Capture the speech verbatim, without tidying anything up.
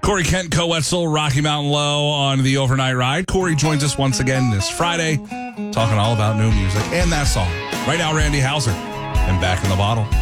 Corey Kent, Co-Wetzel, Rocky Mountain Low on the Overnight Ride. Corey joins us once again this Friday, talking all about new music and that song. Right now, Randy Houser and Back in the Bottle.